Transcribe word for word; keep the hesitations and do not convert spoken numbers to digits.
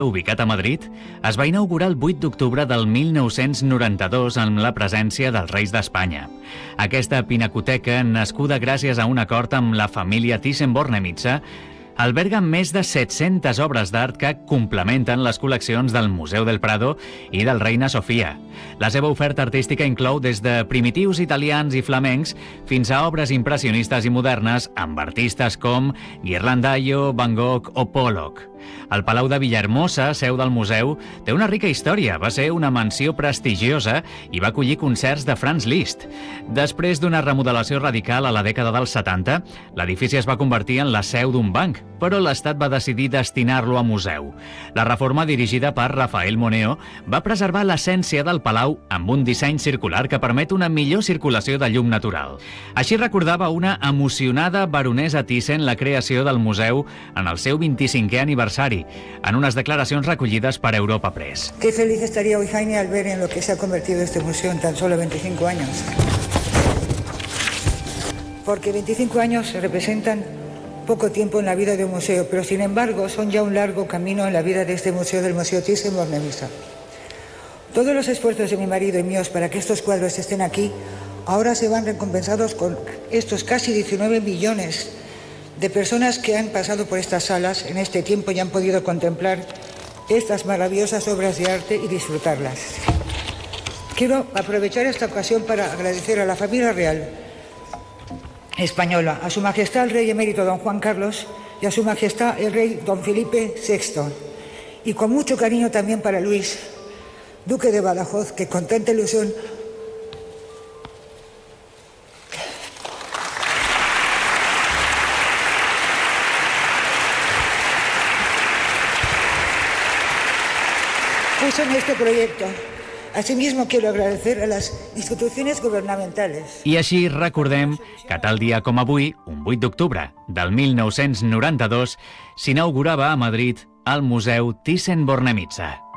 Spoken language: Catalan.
ubicat a Madrid, es va inaugurar el vuit d'octubre del mil nou-cents noranta-dos amb la presència dels reis d'Espanya. Aquesta pinacoteca, nascuda gràcies a un acord amb la família Thyssen-Bornemisza, alberga més de set-centes obres d'art que complementen les col·leccions del Museu del Prado i del Reina Sofia. La seva oferta artística inclou des de primitius italians i flamencs fins a obres impressionistes i modernes amb artistes com Ghirlandaio, Van Gogh o Pollock. El Palau de Villahermosa, seu del museu, té una rica història. Va ser una mansió prestigiosa i va acollir concerts de Franz Liszt. Després d'una remodelació radical a la dècada dels setanta, l'edifici es va convertir en la seu d'un banc, però l'Estat va decidir destinar-lo a museu. La reforma, dirigida per Rafael Moneo, va preservar l'essència del palau amb un disseny circular que permet una millor circulació de llum natural. Així recordava una emocionada baronesa Thyssen la creació del museu en el seu vint-i-cinquè aniversari, en unes declaracions recollides per Europa Press. Qué feliz estaría hoy Jaime al ver en lo que se ha convertido este museo en tan solo veinticinco años. Porque veinticinco años representan poco tiempo en la vida de un museo, pero sin embargo son ya un largo camino en la vida de este museo, del Museo Thyssen-Bornemisza. Todos los esfuerzos de mi marido y míos para que estos cuadros estén aquí, ahora se van recompensados con estos casi diecinueve millones de personas que han pasado por estas salas en este tiempo y han podido contemplar estas maravillosas obras de arte y disfrutarlas. Quiero aprovechar esta ocasión para agradecer a la familia real española, a Su Majestad el Rey Emérito Don Juan Carlos y a Su Majestad el Rey Don Felipe sexto. Y con mucho cariño también para Luis, Duque de Badajoz, que con tanta ilusión puso en este proyecto. Asimismo, quiero agradecer a las instituciones gubernamentales. I així recordem que tal dia com avui, un vuit d'octubre del mil nou-cents noranta-dos, s'inaugurava a Madrid el Museu Thyssen-Bornemisza.